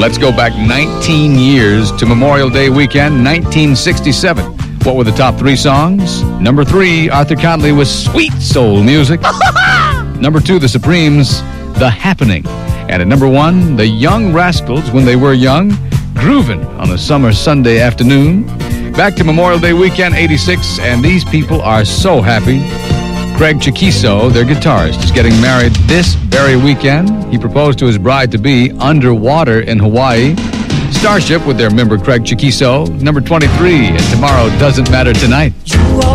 Let's go back 19 years to Memorial Day weekend, 1967. What were the top 3 songs? Number 3, Arthur Conley with Sweet Soul Music. Number 2, The Supremes, The Happening. And at number 1, The Young Rascals, When They Were Young, Groovin' on a Summer Sunday Afternoon. Back to Memorial Day weekend, 86, and these people are so happy. Craig Chiquiso, their guitarist, is getting married this very weekend. He proposed to his bride-to-be underwater in Hawaii. Starship with their member Craig Chiquiso, number 23, and Tomorrow Doesn't Matter Tonight.